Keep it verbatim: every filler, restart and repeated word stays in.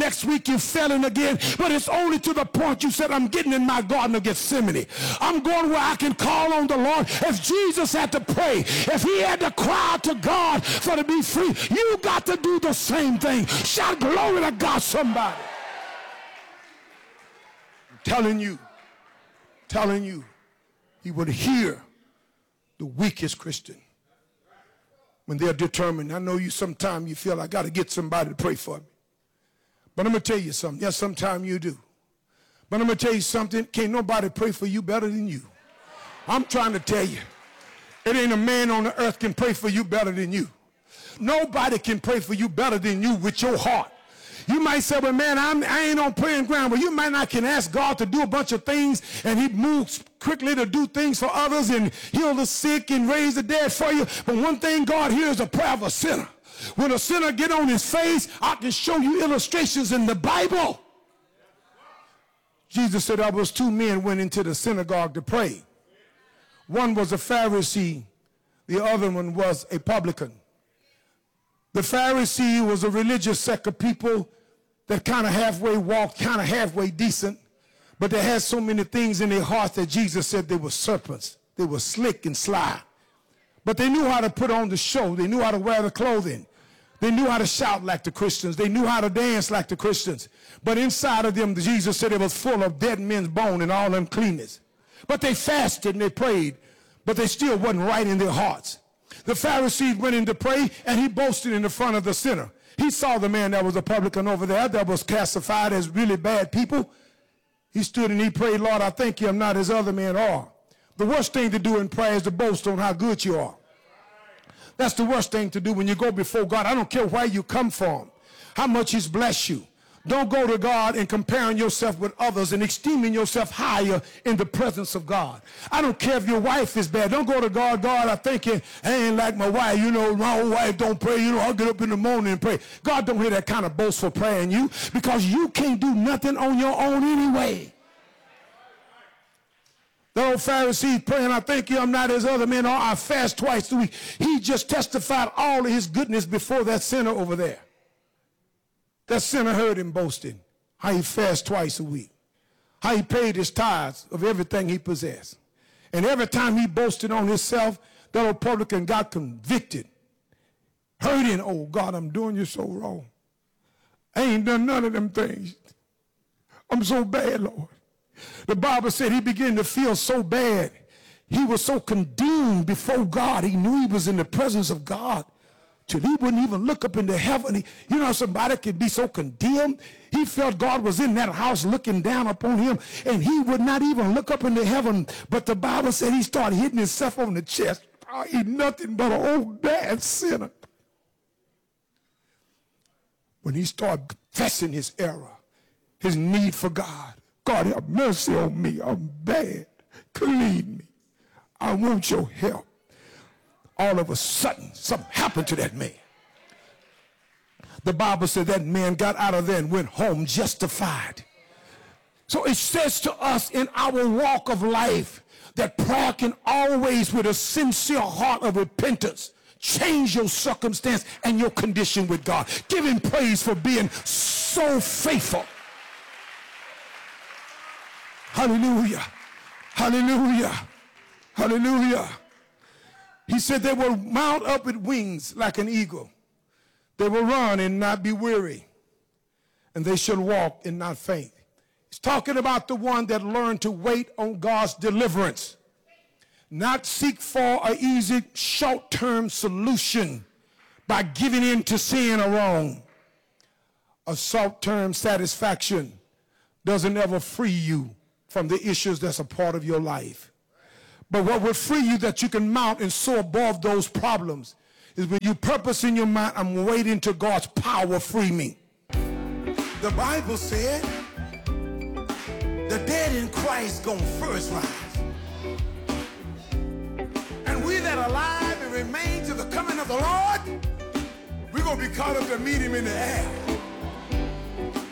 next week you're failing again, but it's only to the point you said, I'm getting in my Garden of Gethsemane. I'm going where I can call on the Lord. If Jesus had to pray, if he had to cry to God for to be free, you got to do the same thing. Shout glory to God, somebody. I'm telling you, telling you, he would hear the weakest Christian when they're determined. I know you sometimes you feel I got to get somebody to pray for me. But I'm going to tell you something. Yes, sometimes you do. But I'm going to tell you something. Can't nobody pray for you better than you. I'm trying to tell you. It ain't a man on the earth can pray for you better than you. Nobody can pray for you better than you with your heart. You might say, well, man, I'm, I ain't on praying ground. Well, you might not can ask God to do a bunch of things, and he moves quickly to do things for others and heal the sick and raise the dead for you. But one thing God hears is a prayer of a sinner. When a sinner get on his face, I can show you illustrations in the Bible. Jesus said there was two men went into the synagogue to pray. One was a Pharisee. The other one was a publican. The Pharisee was a religious sect of people that kind of halfway walked, kind of halfway decent, but they had so many things in their hearts that Jesus said they were serpents. They were slick and sly. But they knew how to put on the show. They knew how to wear the clothing. They knew how to shout like the Christians. They knew how to dance like the Christians. But inside of them, Jesus said it was full of dead men's bone and all uncleanness. But they fasted and they prayed, but they still wasn't right in their hearts. The Pharisees went in to pray, and he boasted in the front of the sinner. He saw the man that was a publican over there that was classified as really bad people. He stood and he prayed, Lord, I thank you I'm not as other men are. The worst thing to do in prayer is to boast on how good you are. That's the worst thing to do when you go before God. I don't care where you come from, how much he's blessed you. Don't go to God and comparing yourself with others and esteeming yourself higher in the presence of God. I don't care if your wife is bad. Don't go to God, God, I think I ain't like my wife. You know, my old wife don't pray. You know, I'll get up in the morning and pray. God don't hear that kind of boastful prayer in you because you can't do nothing on your own anyway. The old Pharisee praying, I thank you I'm not as other men are. I fast twice a week. He just testified all of his goodness before that sinner over there. That sinner heard him boasting, how he fasted twice a week, how he paid his tithes of everything he possessed. And every time he boasted on himself, that old publican got convicted, hurting. Oh, God, I'm doing you so wrong. I ain't done none of them things. I'm so bad, Lord. The Bible said he began to feel so bad. He was so condemned before God. He knew he was in the presence of God. Till he wouldn't even look up into heaven. He, you know, somebody could be so condemned. He felt God was in that house looking down upon him, and he would not even look up into heaven. But the Bible said he started hitting himself on the chest. Oh, he's nothing but an old bad sinner. When he started confessing his error, his need for God. God, have mercy on me. I'm bad. Clean me. I want your help. All of a sudden, something happened to that man. The Bible said that man got out of there and went home justified. So it says to us in our walk of life that prayer can always, with a sincere heart of repentance, change your circumstance and your condition with God. Give him praise for being so faithful. Hallelujah. Hallelujah. Hallelujah. He said they will mount up with wings like an eagle. They will run and not be weary. And they shall walk and not faint. He's talking about the one that learned to wait on God's deliverance. Not seek for an easy short-term solution by giving in to sin or wrong. A short-term satisfaction doesn't ever free you from the issues that's a part of your life. But what will free you that you can mount and soar above those problems is when you purpose in your mind, I'm waiting till God's power free me. The Bible said the dead in Christ gonna first rise. And we that are alive and remain to the coming of the Lord, we're gonna be caught up to meet him in the air.